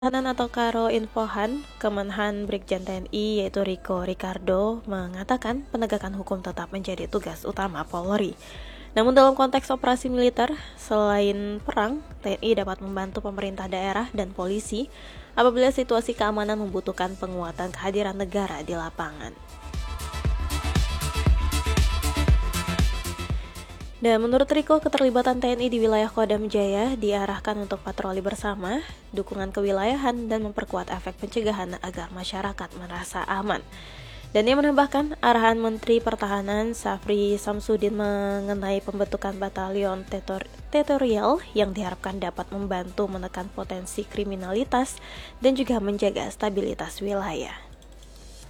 Pertahanan atau Karo Infohan, Kemenhan Brigjen TNI yaitu Riko Ricardo mengatakan penegakan hukum tetap menjadi tugas utama Polri. Namun dalam konteks operasi militer, selain perang, TNI dapat membantu pemerintah daerah dan polisi apabila situasi keamanan membutuhkan penguatan kehadiran negara di lapangan. Dan menurut Riko, keterlibatan TNI di wilayah Kodam Jaya diarahkan untuk patroli bersama, dukungan kewilayahan, dan memperkuat efek pencegahan agar masyarakat merasa aman. Dan ia menambahkan, arahan Menteri Pertahanan Syafri Samsudin mengenai pembentukan batalion teritorial yang diharapkan dapat membantu menekan potensi kriminalitas dan juga menjaga stabilitas wilayah.